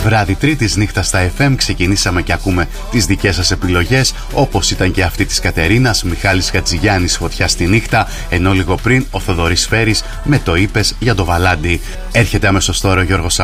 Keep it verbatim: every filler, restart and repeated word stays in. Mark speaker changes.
Speaker 1: Βράδυ Τρίτης, νύχτα στα εφ εμ, ξεκινήσαμε και ακούμε τις δικές σας επιλογές, όπως ήταν και αυτή της Κατερίνας, Μιχάλης Χατζηγιάννης, Φωτιά στη νύχτα, ενώ λίγο πριν ο Θοδωρής Φέρης με το είπες για το Βαλάντι. Έρχεται αμέσως τώρα ο Γιώργος